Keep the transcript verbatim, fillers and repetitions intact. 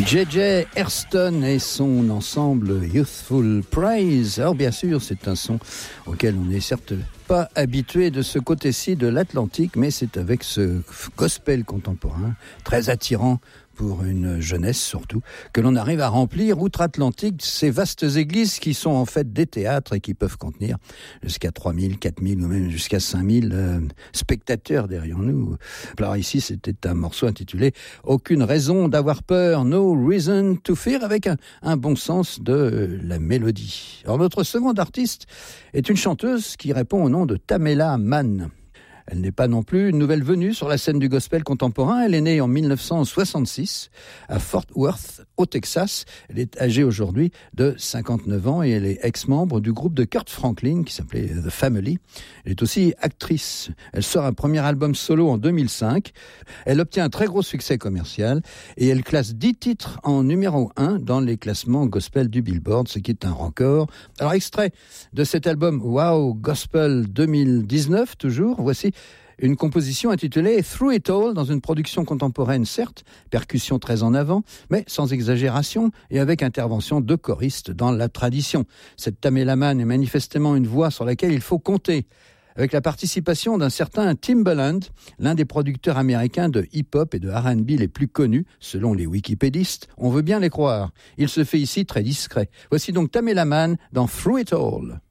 J J Hairston et son ensemble Youthful Praise. Alors bien sûr, c'est un son auquel on n'est certes pas habitué de ce côté-ci de l'Atlantique, mais c'est avec ce gospel contemporain très attirant pour une jeunesse surtout, que l'on arrive à remplir outre-Atlantique ces vastes églises qui sont en fait des théâtres et qui peuvent contenir jusqu'à trois mille, quatre mille ou même jusqu'à cinq mille euh, spectateurs derrière nous. Alors ici, c'était un morceau intitulé « Aucune raison d'avoir peur, no reason to fear » avec un, un bon sens de la mélodie. Alors notre seconde artiste est une chanteuse qui répond au nom de Tamela Mann. Elle n'est pas non plus une nouvelle venue sur la scène du gospel contemporain. Elle est née en dix-neuf cent soixante-six à Fort Worth, au Texas. Elle est âgée aujourd'hui de cinquante-neuf ans et elle est ex-membre du groupe de Kirk Franklin qui s'appelait The Family. Elle est aussi actrice. Elle sort un premier album solo en deux mille cinq. Elle obtient un très gros succès commercial et elle classe dix titres en numéro un dans les classements gospel du Billboard, ce qui est un record. Alors, extrait de cet album Wow Gospel deux mille dix-neuf, toujours, voici une composition intitulée Through It All, dans une production contemporaine, certes, percussion très en avant, mais sans exagération et avec intervention de choristes dans la tradition. Cette Tamela Mann est manifestement une voix sur laquelle il faut compter, avec la participation d'un certain Timbaland, l'un des producteurs américains de hip-hop et de R and B les plus connus, selon les wikipédistes. On veut bien les croire. Il se fait ici très discret. Voici donc Tamela Mann dans Through It All.